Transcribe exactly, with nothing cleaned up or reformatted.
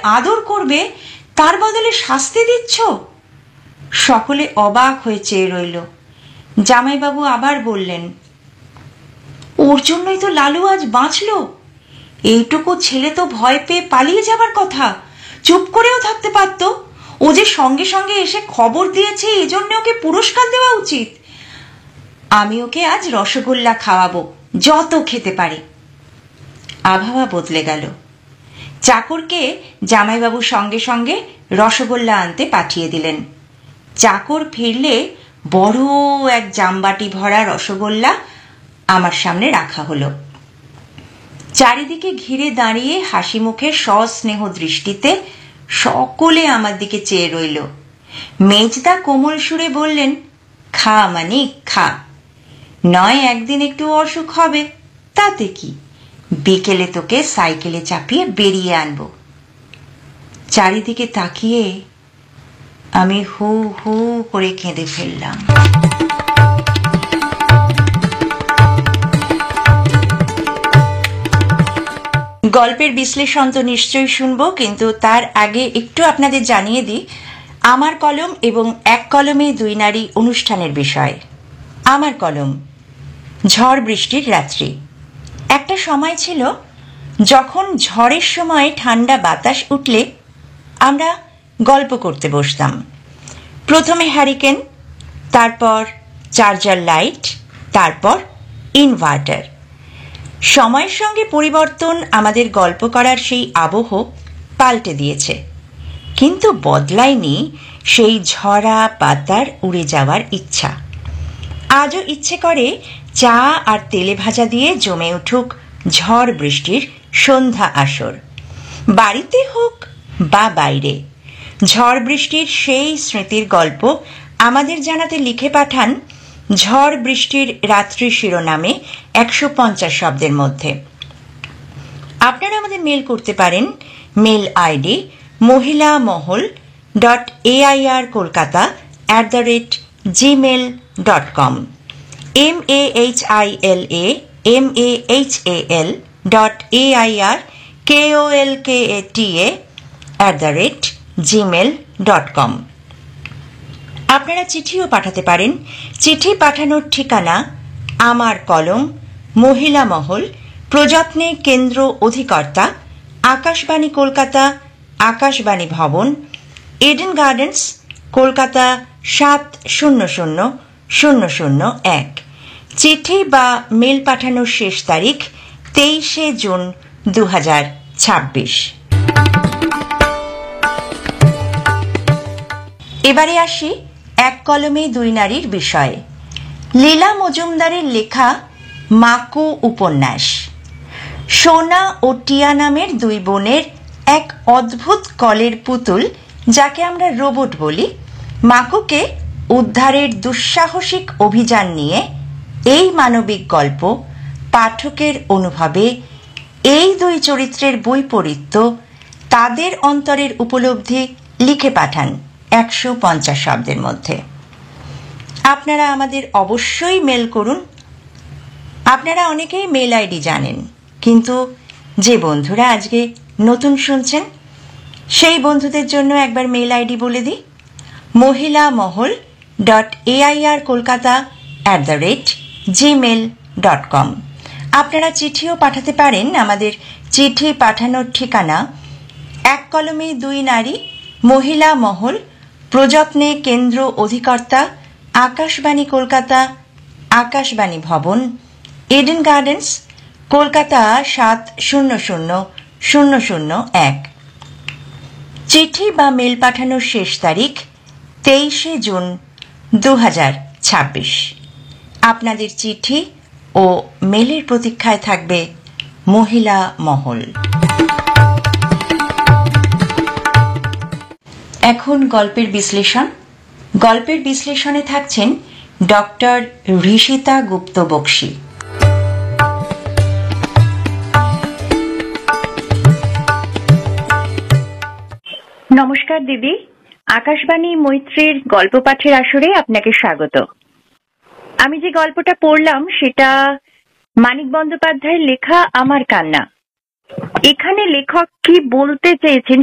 আদর করবে তার বদলে শাস্তি দিচ্ছ? সকলে অবাক হয়ে চেয়ে রইল। জামাইবাবু আবার বললেন, ওর জন্যই তো লালু আজ বাঁচল। এইটুকু ছেলে তো ভয় পেয়ে পালিয়ে যাবার কথা, চুপ করেও থাকতে পারত। ও যে সঙ্গে সঙ্গে এসে খবর দিয়েছে, এজন্য ওকে পুরস্কার দেওয়া উচিত। আমি ওকে আজ রসগোল্লা খাওয়াবো, যত খেতে পারে। আবহাওয়া বদলে গেল। চাকরকে জামাইবাবু সঙ্গে সঙ্গে রসগোল্লা আনতে পাঠিয়ে দিলেন। চাকর ফিরলে বড় এক জামবাটি ভরা রসগোল্লা আমার সামনে রাখা হলো। চারিদিকে ঘিরে দাঁড়িয়ে হাসি মুখে সস্নেহ দৃষ্টিতে সকলে আমার দিকে চেয়ে রইল। মেজদা কোমল সুরে বললেন, খা মানিক খা, নয় একদিন একটু অসুখ হবে, তাতে কি, বিকেলে তোকে সাইকেলে চাপিয়ে বেরিয়ে আনবো। চারিদিকে তাকিয়ে আমি হু হু করে কেঁদে ফেললাম। গল্পের বিশ্লেষণ তো নিশ্চয়ই শুনবো, কিন্তু তার আগে একটু আপনাদের জানিয়ে দিই আমার কলম এবং এক কলমে দুই নারী অনুষ্ঠানের বিষয়। আমার কলম, ঝড় বৃষ্টির রাত্রি। একটা সময় ছিল যখন ঝড়ের সময় ঠান্ডা বাতাস উঠলে আমরা গল্প করতে বসতাম। প্রথমে হ্যারিকেন, তারপর চার্জার লাইট, তারপর ইনভার্টার। সময়ের সঙ্গে পরিবর্তন আমাদের গল্প করার সেই আবহ পাল্টে দিয়েছে, কিন্তু বদলায়নি সেই ঝরা পাতার উড়ে যাওয়ার ইচ্ছা। আজও ইচ্ছে করে চা আর তেলে ভাজা দিয়ে জমে উঠুক ঝড় বৃষ্টির সন্ধ্যা আসর, বাড়িতে হোক বা বাইরে। ঝড় বৃষ্টির সেই স্মৃতির গল্প আমাদের জানাতে লিখে পাঠান ঝড় বৃষ্টির রাত্রি শিরোনামে একশো পঞ্চাশ শব্দের মধ্যে। আপনারা আমাদের মেল করতে পারেন মেল আইডি মহিলা মহল dot AIR Kolkata at the rate Gmail dot com, M A H I L A M A H A L dot AIR K O L K A T A at the rate Gmail dot com. আপনারা চিঠিও পাঠাতে পারেন। চিঠি পাঠানোর ঠিকানা আমার কলম, মহিলা মহল, প্রযত্নে কেন্দ্র অধিকর্তা, আকাশবাণী কলকাতা, আকাশবাণী ভবন, এডেন গার্ডেন্স, কলকাতা সাত শূন্য শূন্য শূন্য শূন্য এক। চিঠি বা মেল পাঠানোর শেষ তারিখ তেইশে জুন দু হাজার ছাব্বিশ। এবারে আসি এক কলমে দুই নারীর বিষয়ে। লীলা মজুমদারের লেখা মাকো উপন্যাস। সোনা ও টিয়া নামের দুই বোনের এক অদ্ভুত কলের পুতুল, যাকে আমরা রোবট বলি, মাকোকে উদ্ধারের দুঃসাহসিক অভিযান নিয়ে এই মানবিক গল্প পাঠকের অনুভবে এই দুই চরিত্রের বৈপরীত্য, তাদের অন্তরের উপলব্ধি লিখে পাঠান একশো পঞ্চাশ শব্দের মধ্যে। আপনারা আমাদের অবশ্যই মেল করুন। আপনারা অনেকেই মেল আইডি জানেন, কিন্তু যে বন্ধুরা আজকে নতুন শুনছেন সেই বন্ধুদের জন্য একবার মেল আইডি বলে দিই, মহিলা মহল dot AIR Kolkata at the rate Gmail dot com. আপনারা চিঠিও পাঠাতে পারেন। আমাদের চিঠি পাঠানোর ঠিকানা এক কলমে দুই নারী, মহিলা মহল, প্রযত্নে কেন্দ্র অধিকর্তা, আকাশবাণী কলকাতা, আকাশবাণী ভবন, এডেন গার্ডেন্স, কলকাতা সাত শূন্য শূন্য শূন্য শূন্য এক। চিঠি বা মেল পাঠানোর শেষ তারিখ তেইশে জুন দু হাজার ছাব্বিশ। আপনাদের চিঠি ও মেলের প্রতীক্ষায় থাকবে মহিলা মহল। এখন গল্পের বিশ্লেষণ। গল্পের বিশ্লেষণে থাকছেন ডক্টর ঋষিতা গুপ্ত বক্সী। নমস্কার দিদি, আকাশবাণী মৈত্রীর গল্প পাঠের আসরে আপনাকে স্বাগত। আমি যে গল্পটা পড়লাম সেটা মানিক বন্দ্যোপাধ্যায়ের লেখা আমার কান্না। এখানে লেখক কি বলতে চেয়েছেন